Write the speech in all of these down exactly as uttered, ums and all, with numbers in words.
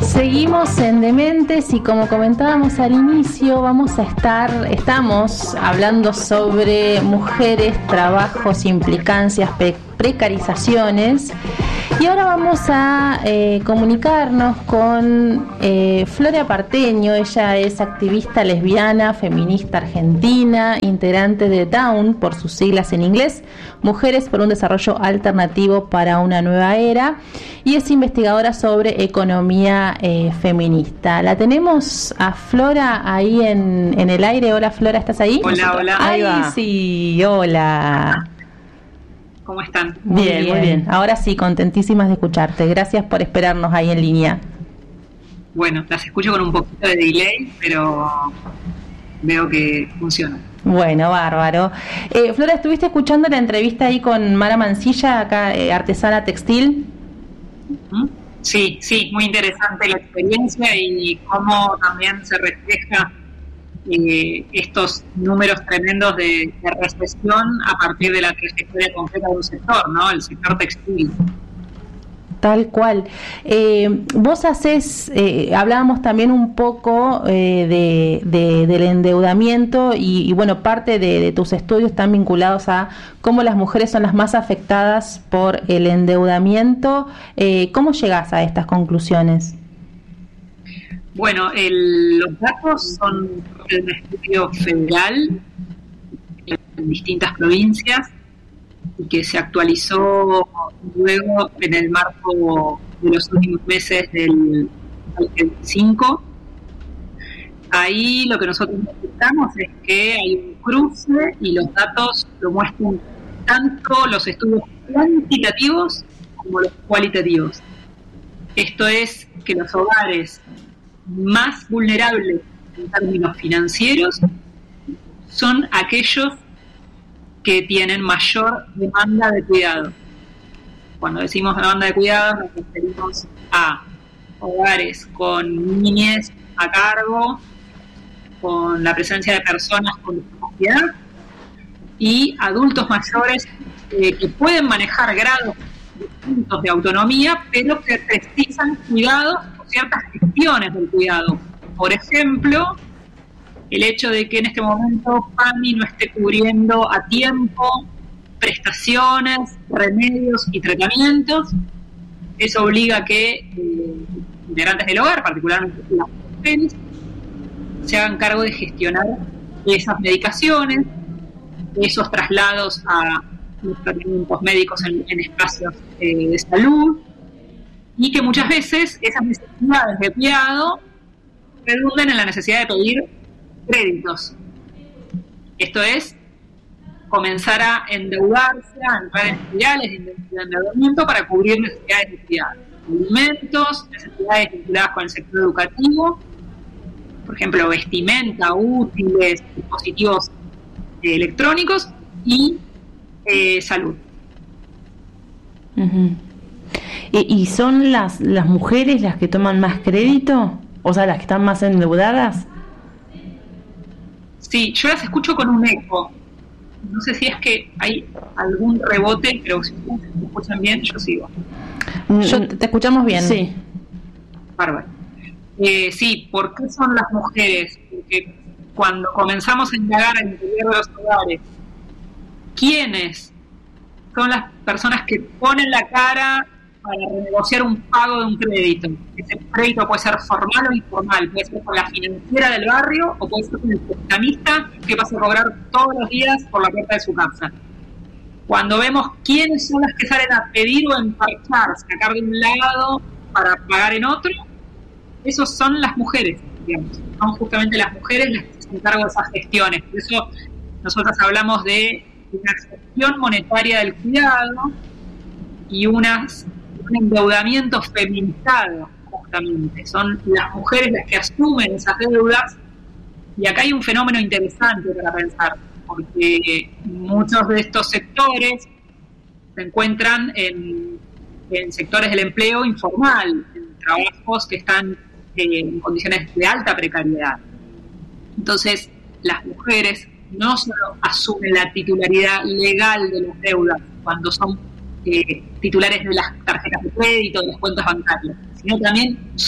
Seguimos en Dementes y como comentábamos al inicio, vamos a estar, estamos hablando sobre mujeres, trabajos, implicancias, pe- precarizaciones. Y ahora vamos a eh, comunicarnos con eh, Floria Parteño. Ella es activista lesbiana, feminista argentina, integrante de DAWN, por sus siglas en inglés, Mujeres por un Desarrollo Alternativo para una Nueva Era, y es investigadora sobre economía eh, feminista. La tenemos a Flora ahí en, en el aire. Hola Flora, ¿estás ahí? Hola, hola. Ahí va. Sí, hola. ¿Cómo están? Muy bien, bien, muy bien. Ahora sí, contentísimas de escucharte. Gracias por esperarnos ahí en línea. Bueno, las escucho con un poquito de delay, pero veo que funciona. Bueno, bárbaro. Eh, Flora, ¿estuviste escuchando la entrevista ahí con Mara Mancilla, acá eh, artesana textil? Sí, sí, muy interesante la experiencia y cómo también se refleja Eh, estos números tremendos de, de recesión a partir de la trayectoria concreta de un sector, ¿no? El sector textil. Tal cual. Eh, vos hacés, eh, hablábamos también un poco eh, de, de, del endeudamiento y, y bueno, parte de, de tus estudios están vinculados a cómo las mujeres son las más afectadas por el endeudamiento. Eh, ¿Cómo llegás a estas conclusiones? Bueno, el, los datos son de un estudio federal en distintas provincias y que se actualizó luego en el marco de los últimos meses del veinticinco. Ahí lo que nosotros necesitamos es que hay un cruce y los datos lo muestran tanto los estudios cuantitativos como los cualitativos. Esto es que los hogares más vulnerables en términos financieros son aquellos que tienen mayor demanda de cuidado. Cuando decimos demanda de cuidado nos referimos a hogares con niñez a cargo, con la presencia de personas con discapacidad y adultos mayores eh, que pueden manejar grados distintos de autonomía, pero que precisan cuidados o ciertas gestiones del cuidado. Por ejemplo, el hecho de que en este momento PAMI no esté cubriendo a tiempo prestaciones, remedios y tratamientos, eso obliga a que eh, integrantes del hogar, particularmente las mujeres, se hagan cargo de gestionar esas medicaciones, esos traslados a los tratamientos médicos en, en espacios eh, de salud, y que muchas veces esas necesidades de cuidado redunden en la necesidad de pedir créditos. Esto es comenzar a endeudarse, a entrar en espirales de endeudamiento para cubrir necesidades de cuidado, alimentos, necesidades vinculadas con el sector educativo, por ejemplo, vestimenta, útiles, dispositivos eh, electrónicos y eh, salud. Uh-huh. ¿Y, ¿Y son las, las mujeres las que toman más crédito? O sea, las que están más endeudadas. Sí, yo las escucho con un eco. No sé si es que hay algún rebote, pero si ustedes me escuchan bien, yo sigo. Yo, te escuchamos bien. Sí. Bárbaro. Eh, sí, ¿por qué son las mujeres? Porque cuando comenzamos a indagar al interior de los hogares, ¿quiénes son las personas que ponen la cara para renegociar un pago de un crédito? Ese crédito puede ser formal o informal, puede ser con la financiera del barrio o puede ser con el prestamista que pasa a cobrar todos los días por la puerta de su casa. Cuando vemos quiénes son las que salen a pedir o emparchar, sacar de un lado para pagar en otro, esos son las mujeres, digamos. Son justamente las mujeres las que se encargan de esas gestiones. Por eso nosotros hablamos de una gestión monetaria del cuidado y unas, un endeudamiento feminizado, justamente. Son las mujeres las que asumen esas deudas, y acá hay un fenómeno interesante para pensar, porque muchos de estos sectores se encuentran en, en sectores del empleo informal, en trabajos que están en condiciones de alta precariedad. Entonces, las mujeres no solo asumen la titularidad legal de las deudas cuando son eh, titulares de las tarjetas de crédito, de las cuentas bancarias, sino también son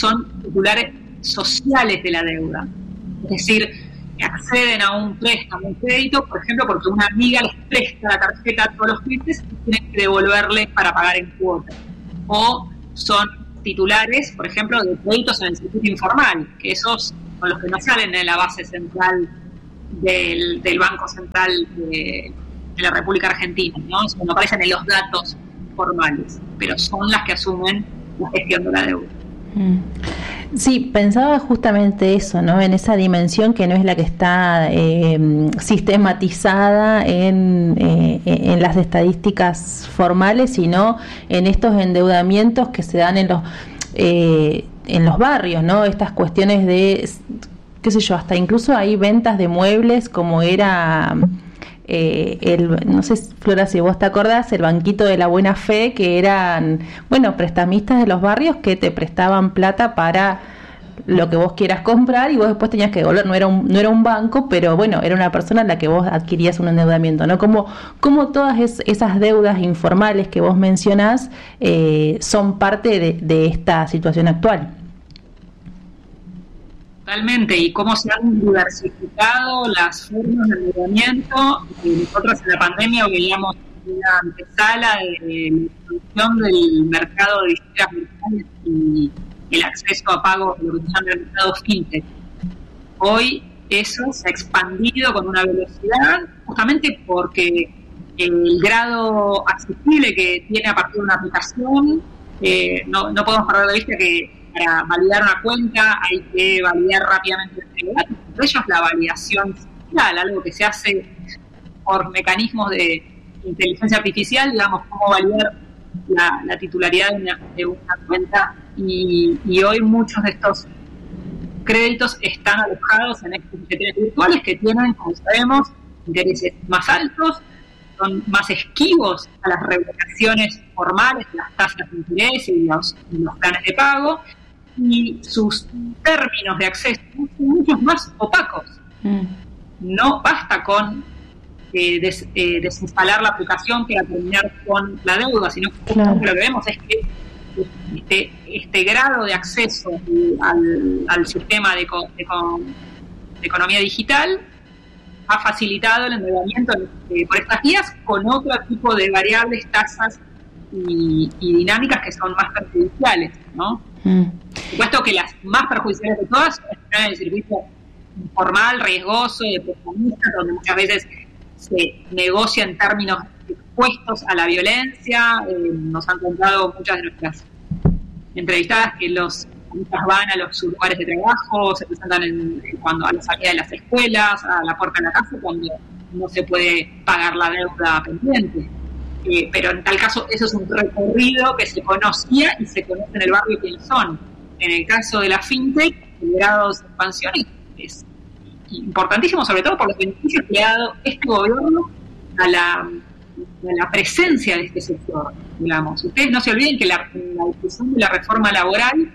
titulares sociales de la deuda. Es decir, acceden a un préstamo, un crédito, por ejemplo, porque una amiga les presta la tarjeta todos los meses y tienen que devolverle para pagar en cuotas. O son titulares, por ejemplo, de créditos en el circuito informal, que esos son los que no salen en la base central del, del Banco Central de, de la República Argentina, ¿no? Eso no aparecen en los datos formales, pero son las que asumen la gestión de la deuda. Sí, pensaba justamente eso, ¿no? En esa dimensión que no es la que está eh, sistematizada en, eh, en las estadísticas formales, sino en estos endeudamientos que se dan en los eh, en los barrios, ¿no? Estas cuestiones de, qué sé yo, hasta incluso hay ventas de muebles como era... Eh, el, no sé, Flora, si vos te acordás, el banquito de la buena fe, que eran, bueno, prestamistas de los barrios que te prestaban plata para lo que vos quieras comprar y vos después tenías que devolver. No era un, no era un banco, pero bueno, era una persona en la que vos adquirías un endeudamiento, ¿no? Como, como todas es, esas deudas informales que vos mencionás eh, son parte de, de esta situación actual. Totalmente, y cómo se han diversificado las formas de endeudamiento. Nosotros en la pandemia veíamos una antesala de la introducción del mercado de billeteras virtuales y el acceso a pago de lo que se llama el mercado fintech. Hoy eso se ha expandido con una velocidad, justamente porque el grado accesible que tiene a partir de una aplicación, eh, no, no podemos perder de vista que para validar una cuenta hay que validar rápidamente el datos, entre ellos la validación social, algo que se hace por mecanismos de inteligencia artificial, digamos, cómo validar la, la titularidad de una, de una cuenta, y, y hoy muchos de estos créditos están alojados en estos billeteras virtuales que tienen, como sabemos, intereses más altos, son más esquivos a las regulaciones formales, las tasas de interés y los, y los planes de pago, y sus términos de acceso son muchos más opacos. Mm. No basta con eh, des, eh, desinstalar la aplicación para terminar con la deuda, sino que claro, lo que vemos es que este, este grado de acceso al, al sistema de, de, de economía digital ha facilitado el endeudamiento eh, por estas vías con otro tipo de variables, tasas y, y dinámicas que son más perjudiciales, ¿no? Mm. Por supuesto que las más perjudiciales de todas están en el circuito informal, riesgoso, de prestamistas, donde muchas veces se negocia en términos expuestos a la violencia. Eh, nos han contado muchas de nuestras entrevistadas que los van a los lugares de trabajo, se presentan en, cuando a la salida de las escuelas, a la puerta de la casa, cuando no se puede pagar la deuda pendiente. Eh, pero en tal caso eso es un recorrido que se conocía y se conoce en el barrio quiénes son. En el caso de la fintech, el grado de expansión es importantísimo, sobre todo por los beneficios que ha dado este gobierno a la, a la presencia de este sector, digamos. Ustedes no se olviden que la, la discusión de la reforma laboral,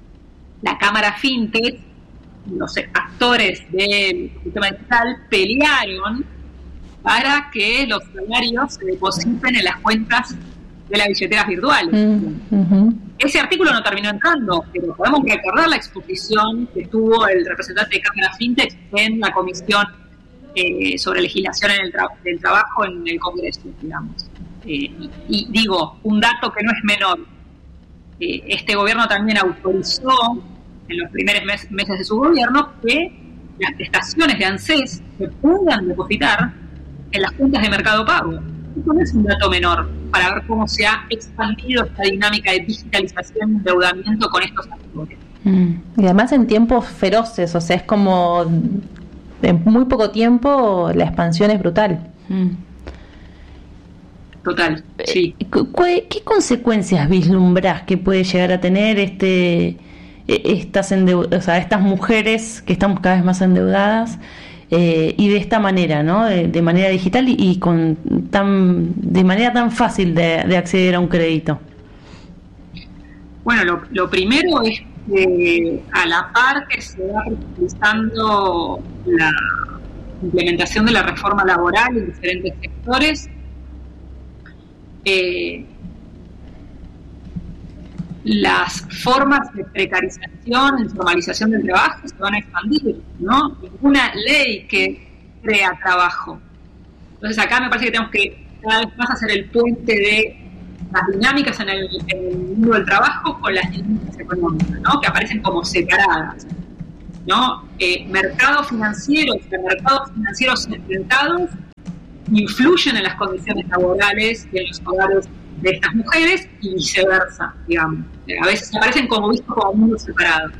la Cámara Fintech, los actores del sistema digital pelearon para que los salarios se depositen en las cuentas de las billeteras virtuales. Mm-hmm. Ese artículo no terminó entrando, pero podemos recordar la exposición que tuvo el representante de Cámara Fintech en la Comisión eh, sobre Legislación en el tra- del Trabajo en el Congreso, digamos. Eh, y, y digo, un dato que no es menor, eh, este gobierno también autorizó en los primeros mes- meses de su gobierno que las prestaciones de ANSES se puedan depositar en las cuentas de Mercado Pago. Esto no es un dato menor para ver cómo se ha expandido esta dinámica de digitalización y endeudamiento con estos actores. Mm. Y además en tiempos feroces, o sea, es como en muy poco tiempo la expansión es brutal. Mm. Total, sí. ¿Qué consecuencias vislumbrás que puede llegar a tener este estas endeu- o sea, estas mujeres que estamos cada vez más endeudadas? Eh, y de esta manera, ¿no? De, de manera digital y, y con tan de manera tan fácil de, de acceder a un crédito. Bueno, lo, lo primero es que a la par que se va profundizando la implementación de la reforma laboral en diferentes sectores, eh, las formas de precarización, informalización del trabajo se van a expandir, ¿no? Ninguna ley que crea trabajo. Entonces acá me parece que tenemos que cada vez más hacer el puente de las dinámicas en el, en el mundo del trabajo con las dinámicas económicas, ¿no? Que aparecen como separadas, ¿no? Eh, mercados financieros, mercados financieros segmentados influyen en las condiciones laborales de los hogares de estas mujeres y viceversa, digamos. A veces aparecen como vistos como mundos separados.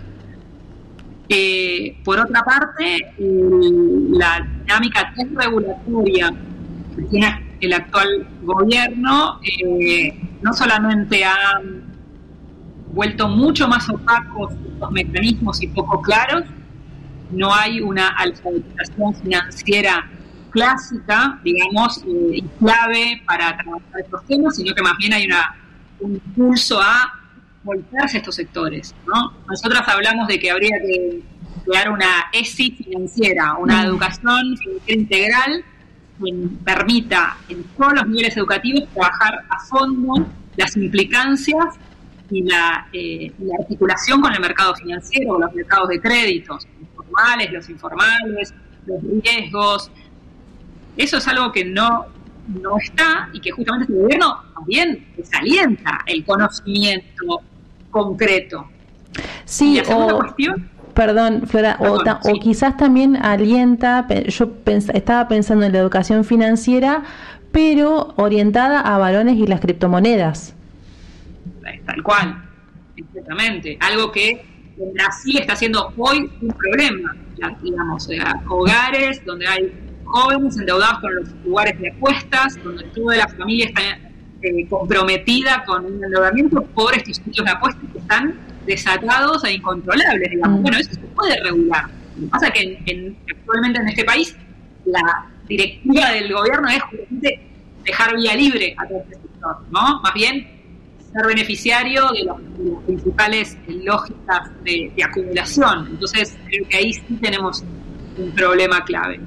Eh, por otra parte, eh, la dinámica regulatoria que tiene el actual gobierno eh, no solamente ha vuelto mucho más opacos los mecanismos y poco claros, no hay una alfabetización financiera clásica, digamos, eh, y clave para trabajar estos temas, sino que más bien hay una, un impulso a volcarse a estos sectores, ¿no? Nosotras hablamos de que habría que crear una E S I financiera, una educación financiera integral que permita en todos los niveles educativos trabajar a fondo las implicancias y la, eh, y la articulación con el mercado financiero, los mercados de créditos, los formales, los informales, los riesgos. Eso es algo que no, no está y que justamente este gobierno también desalienta el conocimiento concreto. Sí, o, cuestión, perdón, Flora, perdón, o, ta, sí. o quizás también alienta, yo pens, estaba pensando en la educación financiera, pero orientada a varones y las criptomonedas. Tal cual, exactamente. Algo que en Brasil está siendo hoy un problema, digamos, eh, hogares donde hay jóvenes endeudados con los lugares de apuestas, donde toda la familia está eh, comprometida con un endeudamiento por estos sitios de apuestas que están desatados e incontrolables, digamos. Bueno, eso se puede regular. Lo que pasa es que en, en, actualmente en este país la directiva del gobierno es justamente dejar vía libre a todo este sector, ¿no? Más bien ser beneficiario de, los, de las principales lógicas de, de acumulación. Entonces creo que ahí sí tenemos un problema clave.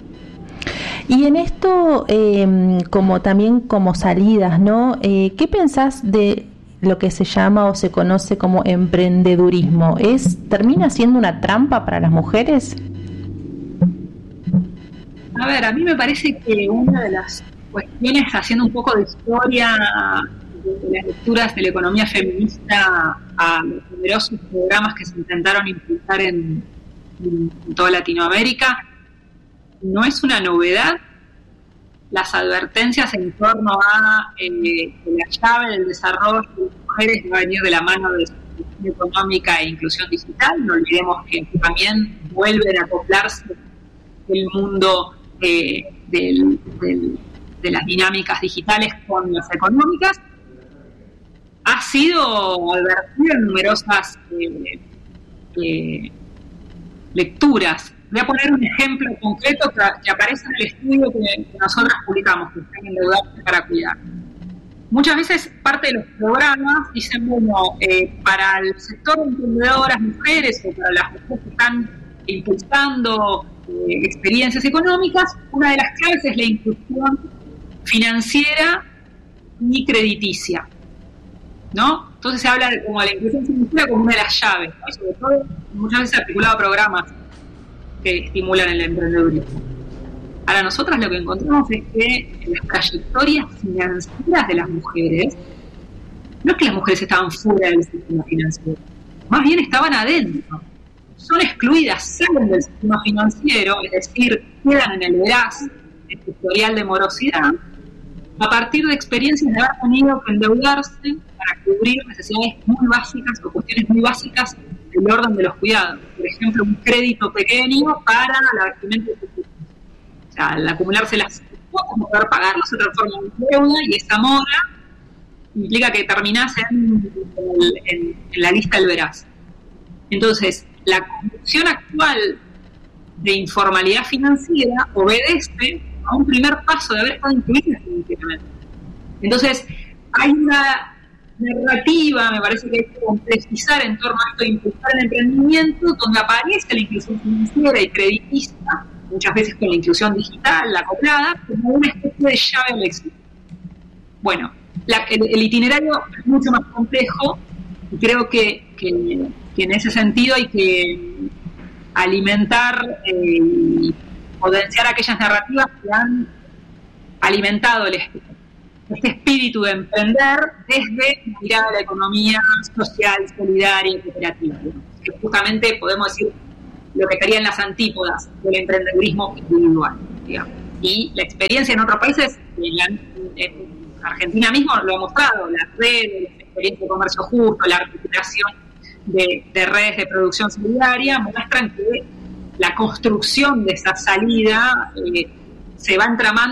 Y en esto, eh, como también como salidas, ¿no? Eh, ¿Qué pensás de lo que se llama o se conoce como emprendedurismo? ¿Es, termina siendo una trampa para las mujeres? A ver, a mí me parece que una de las cuestiones, haciendo un poco de historia de las lecturas de la economía feminista a los numerosos programas que se intentaron impulsar en, en toda Latinoamérica, no es una novedad las advertencias en torno a eh, la llave del desarrollo de las mujeres va a venir de la mano de inclusión económica e inclusión digital. No olvidemos que también vuelven a acoplarse el mundo eh, del, del, de las dinámicas digitales con las económicas. Ha sido advertido en numerosas eh, eh, lecturas. Voy a poner un ejemplo concreto que, que aparece en el estudio que, que nosotros publicamos, que está en Endeudarse para Cuidar. Muchas veces parte de los programas dicen, bueno, eh, para el sector de emprendedoras mujeres o para las mujeres que están impulsando eh, experiencias económicas, una de las claves es la inclusión financiera y crediticia, ¿no? Entonces se habla de, como de la inclusión financiera como una de las llaves, ¿no? Sobre todo muchas veces articulado a programas que estimulan el emprendedurismo. Ahora, nosotras lo que encontramos es que en las trayectorias financieras de las mujeres, no es que las mujeres estaban fuera del sistema financiero, más bien estaban adentro. Son excluidas, salen del sistema financiero, es decir, quedan en el veraz, el historial de morosidad, a partir de experiencias de haber tenido que endeudarse para cubrir necesidades muy básicas o cuestiones muy básicas del orden de los cuidados. Por ejemplo, un crédito pequeño para la vestimenta de sus hijos. O sea, al acumularse las cuotas, no poder pagarlo se transforma en deuda y esa mora implica que terminás en, en, en la lista del veraz. Entonces, la condición actual de informalidad financiera obedece a un primer paso de haber estado incluida financieramente. Entonces, hay una narrativa, me parece que hay que complejizar en torno a esto de impulsar el emprendimiento, donde aparece la inclusión financiera y creditista, muchas veces con la inclusión digital, la acoplada, como una especie de llave al éxito. Bueno, la, el, el itinerario es mucho más complejo Y creo que, que, que en ese sentido hay que alimentar eh, y potenciar aquellas narrativas que han alimentado el, este espíritu de emprender desde la mirada de la economía social, solidaria y cooperativa, ¿no? Que justamente podemos decir lo que estarían las antípodas del emprendedurismo individual, digamos. Y la experiencia en otros países, en, la, en Argentina mismo lo ha mostrado, las redes, la experiencia de comercio justo, la articulación de, de redes de producción solidaria, muestran que la construcción de esa salida eh, se va entramando